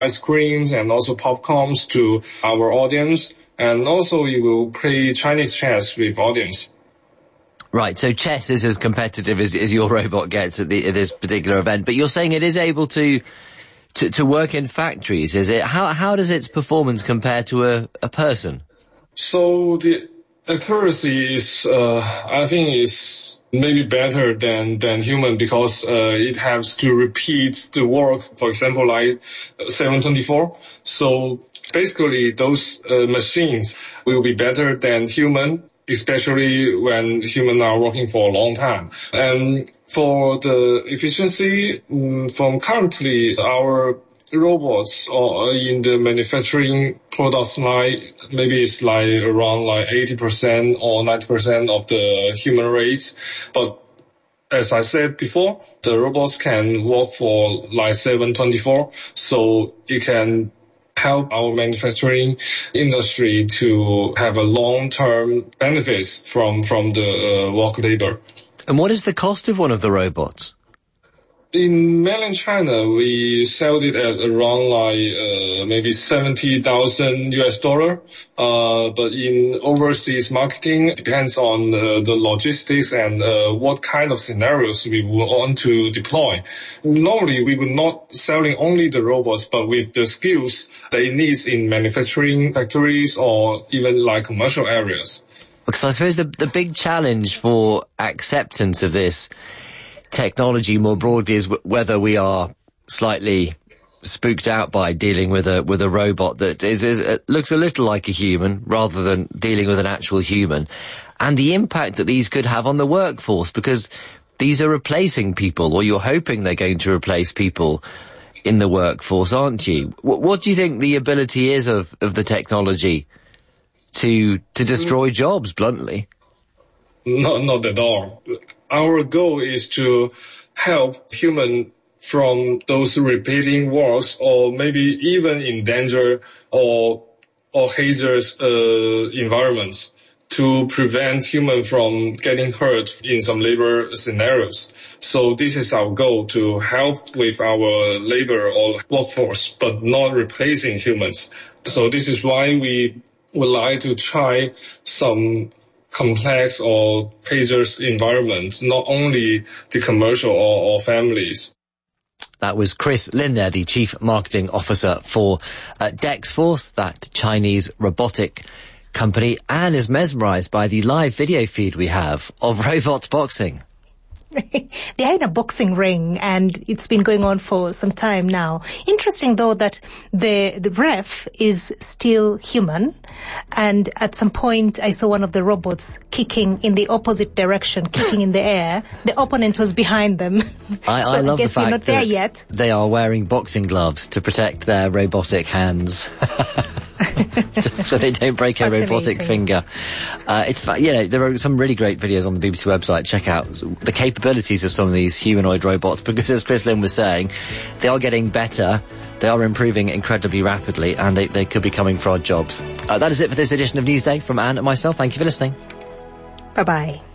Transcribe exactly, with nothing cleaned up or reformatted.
ice creams and also popcorns to our audience. And also it will play Chinese chess with audience. Right, so chess is as competitive as, as your robot gets at, the, at this particular event. But you're saying it is able to, to, to work in factories, is it? How, how does its performance compare to a, a person? So the accuracy is, uh, I think is maybe better than, than human because, uh, it has to repeat the work, for example, like seven twenty-four. So basically those, uh, machines will be better than human, especially when humans are working for a long time. And for the efficiency, um, from currently our robots or in the manufacturing products line, maybe it's like around like eighty percent or ninety percent of the human rates. But as I said before, the robots can work for like seven twenty-four, so it can help our manufacturing industry to have a long-term benefits from, from the uh, work labor. And what is the cost of one of the robots? In mainland China, we sold it at around like uh, maybe seventy thousand U S dollar. Uh, but in overseas marketing, it depends on uh, the logistics and uh, what kind of scenarios we want to deploy. Normally, we would not selling only the robots, but with the skills they need in manufacturing factories or even like commercial areas. Because I suppose the the big challenge for acceptance of this technology more broadly is w- whether we are slightly spooked out by dealing with a with a robot that is, is uh, looks a little like a human rather than dealing with an actual human, and the impact that these could have on the workforce, because these are replacing people, or you're hoping they're going to replace people in the workforce, aren't you? W- what do you think the ability is of, of the technology to to destroy jobs, bluntly? Not, not at all. Our goal is to help human from those repeating works or maybe even in danger or, or hazardous, uh, environments to prevent human from getting hurt in some labor scenarios. So this is our goal, to help with our labor or workforce, but not replacing humans. So this is why we would like to try some complex or hazardous environments, not only the commercial or, or families. That was Chris Lin there, the Chief Marketing Officer for uh, DexForce, that Chinese robotic company, and is mesmerised by the live video feed we have of robots boxing. They're in a boxing ring, and it's been going on for some time now. Interesting, though, that the the ref is still human, and at some point I saw one of the robots kicking in the opposite direction, kicking in the air. The opponent was behind them. I, so I love I guess the fact we're not there that yet. They are wearing boxing gloves to protect their robotic hands. So they don't break a robotic finger. Uh, it's, you know, there are some really great videos on the B B C website. Check out the capabilities of some of these humanoid robots, because as Chris Lin was saying, they are getting better, they are improving incredibly rapidly, and they, they could be coming for our jobs. Uh, that is it for this edition of Newsday from Anne and myself. Thank you for listening. Bye-bye.